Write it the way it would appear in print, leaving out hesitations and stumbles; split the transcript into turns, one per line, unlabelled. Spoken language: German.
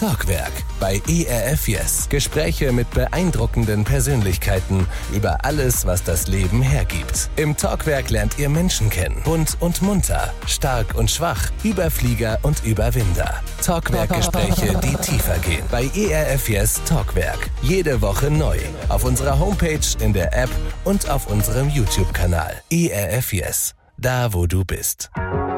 Talkwerk bei ERF Yes. Gespräche mit beeindruckenden Persönlichkeiten über alles, was das Leben hergibt. Im Talkwerk lernt ihr Menschen kennen. Bunt und munter, stark und schwach, Überflieger und Überwinder. Talkwerk-Gespräche, die tiefer gehen. Bei ERF Yes Talkwerk. Jede Woche neu. Auf unserer Homepage, in der App und auf unserem YouTube-Kanal. ERF Yes. Da, wo du bist.